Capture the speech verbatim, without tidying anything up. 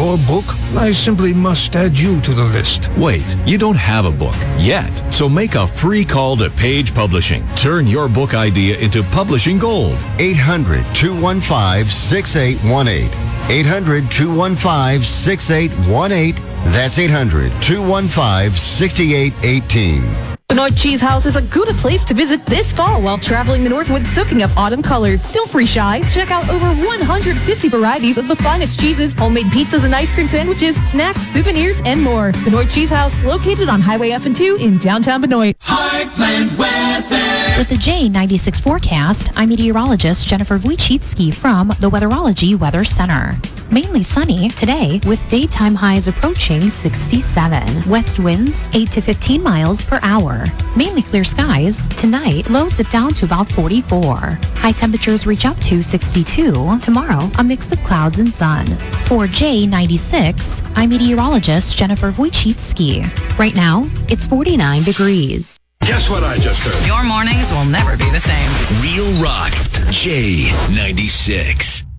or book, I simply must add you to the list. Wait, you don't have a book yet. So make a free call to Page Publishing. Turn your book idea into publishing gold. eight hundred, two one five, six eight one eight. eight hundred, two one five, six eight one eight. That's eight hundred, two one five, six eight one eight. Benoit Cheese House is a good place to visit this fall while traveling the Northwoods, soaking up autumn colors. Don't be shy. Check out over one hundred fifty varieties of the finest cheeses, homemade pizzas and ice cream sandwiches, snacks, souvenirs, and more. Benoit Cheese House, located on Highway F and two in downtown Benoit. Heartland Weather. With the J ninety-six forecast, I'm meteorologist Jennifer Wojcicki from the Weatherology Weather Center. Mainly sunny today with daytime highs approaching sixty-seven. West winds eight to fifteen miles per hour. Mainly clear skies. Tonight, lows dip down to about forty-four. High temperatures reach up to sixty-two. Tomorrow, a mix of clouds and sun. For J ninety-six, I'm meteorologist Jennifer Wojcicki. Right now, it's forty-nine degrees. Guess what I just heard? Your mornings will never be the same. Real Rock, J ninety-six.